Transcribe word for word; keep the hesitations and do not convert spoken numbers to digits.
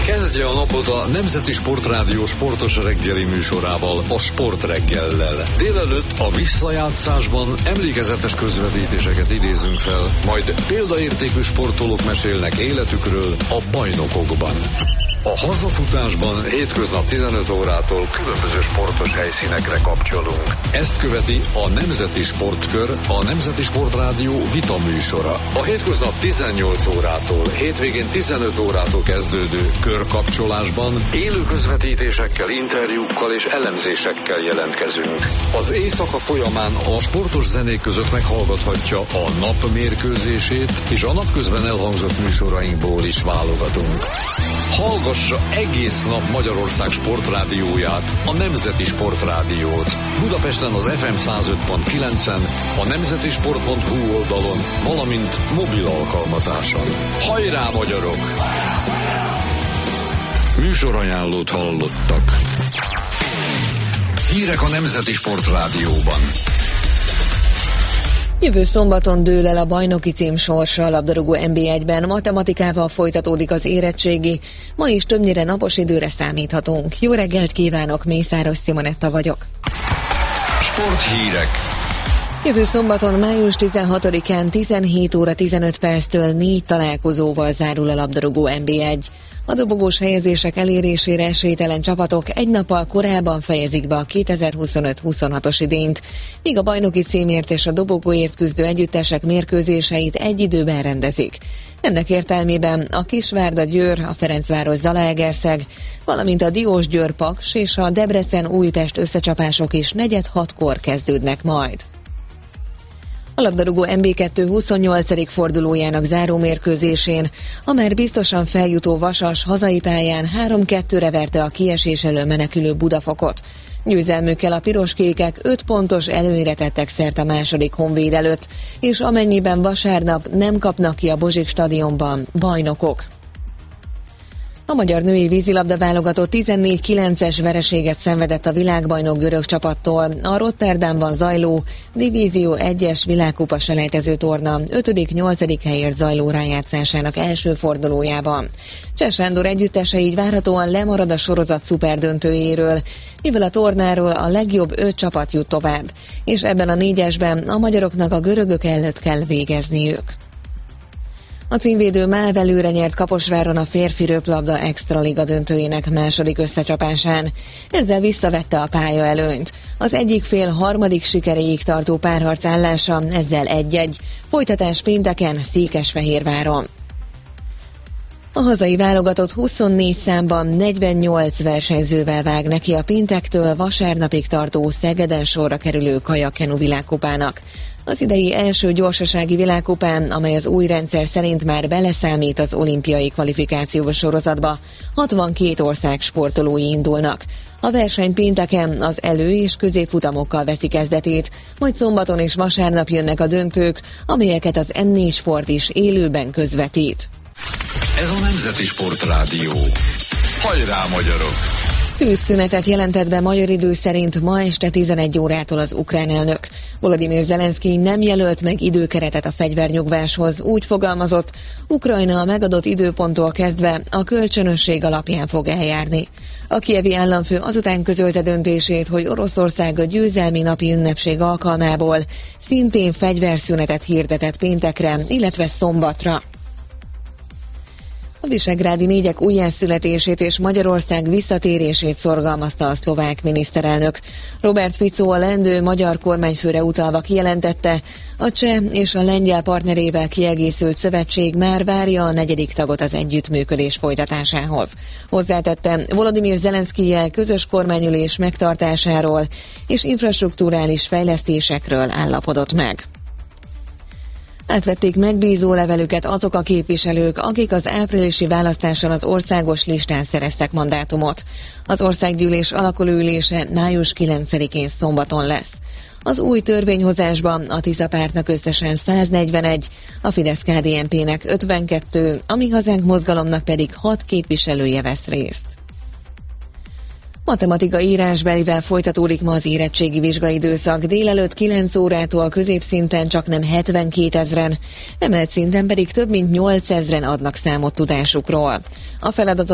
Kezdje a napot a Nemzeti Sportrádió sportos reggeli műsorával, a Sport reggellel. Délelőtt a visszajátszásban emlékezetes közvetítéseket idézünk fel, majd példaértékű sportolók mesélnek életükről a bajnokokban. A hazafutásban hétköznap tizenöt órától különböző sportos helyszínekre kapcsolunk. Ezt követi a Nemzeti Sportkör, a Nemzeti Sportrádió vita műsora. A hétköznap tizennyolc órától, hétvégén tizenöt órától kezdődő körkapcsolásban élő közvetítésekkel, interjúkkal és elemzésekkel jelentkezünk. Az éjszaka folyamán a sportos zenék között meghallgathatja a nap mérkőzését, és a napközben elhangzott műsorainkból is válogatunk. Hallgassa egész nap Magyarország sportrádióját, a Nemzeti Sportrádiót. Budapesten az ef em száz öt pont kilencen, a nemzetisport pont hu oldalon, valamint mobil alkalmazáson. Hajrá, magyarok! Műsorajánlót hallottak. Hírek a Nemzeti Sportrádióban. Jövő szombaton dől el a bajnoki cím sorsa a labdarúgó en bé egyben, matematikával folytatódik az érettségi, ma is többnyire napos időre számíthatunk. Jó reggelt kívánok, Mészáros Simonetta vagyok. Sporthírek. Jövő szombaton, május tizenhatodikán tizenhét óra tizenöt perctől négy találkozóval zárul a labdarúgó en bé egy. A dobogós helyezések elérésére esélytelen csapatok egy nappal korábban fejezik be a kétezer-huszonöt huszonhatos idényt, míg a bajnoki címért és a dobogóért küzdő együttesek mérkőzéseit egy időben rendezik. Ennek értelmében a Kisvárda-Győr, a Ferencváros-Zalaegerszeg, valamint a Diós-Győr-Paks és a Debrecen-Újpest összecsapások is negyed hatkor kezdődnek majd. A labdarúgó en bé kettő huszonnyolcadik fordulójának záró mérkőzésén a már biztosan feljutó Vasas hazai pályán három kettőre verte a kiesés elől menekülő Budafokot. Győzelmükkel a piroskékek öt pontos előnyre tettek szert a második Honvéd előtt, és amennyiben vasárnap nem kapnak ki a Bozsik stadionban, bajnokok. A magyar női vízilabda válogatott tizennégy kilences vereséget szenvedett a világbajnok görög csapattól a Rotterdamban zajló Divízió egyes világkupa selejtező torna ötödik-nyolcadik helyért zajló rájátszásának első fordulójában. Cseh Sándor együttese így várhatóan lemarad a sorozat szuperdöntőjéről, mivel a tornáról a legjobb öt csapat jut tovább, és ebben a négyesben a magyaroknak a görögök előtt kell végezniük. A címvédő MÁV előre nyert Kaposváron a férfi röplabda extraliga döntőjének második összecsapásán. Ezzel visszavette a pályaelőnyt. Az egyik fél harmadik sikeréig tartó párharc állása ezzel egy-egy. Folytatás pénteken Székesfehérváron. A hazai válogatott huszonnégy számban negyvennyolc versenyzővel vág neki a péntektől vasárnapig tartó Szegeden sorra kerülő kajakkenu világkupának. Az idei első gyorsasági világkupán, amely az új rendszer szerint már beleszámít az olimpiai kvalifikációs sorozatba, hatvankét ország sportolói indulnak. A verseny pénteken az elő- és középfutamokkal veszi kezdetét, majd szombaton és vasárnap jönnek a döntők, amelyeket az en négy Sport is élőben közvetít. Ez a Nemzeti Sportrádió. Hajrá, magyarok! Tűzszünetet jelentett be magyar idő szerint ma este tizenegy órától az ukrán elnök. Volodymyr Zelenszkij nem jelölt meg időkeretet a fegyvernyugváshoz, úgy fogalmazott, Ukrajna a megadott időponttól kezdve a kölcsönösség alapján fog eljárni. A kijevi államfő azután közölte döntését, hogy Oroszország a győzelmi napi ünnepség alkalmából szintén fegyverszünetet hirdetett péntekre, illetve szombatra. A visegrádi négyek újjászületését és Magyarország visszatérését szorgalmazta a szlovák miniszterelnök. Robert Fico a lendő magyar kormányfőre utalva kijelentette, a cseh és a lengyel partnerével kiegészült szövetség már várja a negyedik tagot az együttműködés folytatásához. Hozzátette, Volodymyr Zelenszkijjel közös kormányülés megtartásáról és infrastrukturális fejlesztésekről állapodott meg. Átvették megbízó levelüket azok a képviselők, akik az áprilisi választáson az országos listán szereztek mandátumot. Az országgyűlés alakulóülése május kilencedikén szombaton lesz. Az új törvényhozásban a Tisza pártnak összesen száznegyvenegy, a Fidesz-ká dé en pének ötvenkettő, a Mi Hazánk mozgalomnak pedig hat képviselője vesz részt. Matematika írásbelivel folytatódik ma az érettségi vizsgaidőszak, délelőtt kilenc órától középszinten csaknem hetvenkétezren, emelt szinten pedig több mint nyolcezren adnak számot tudásukról. A feladatot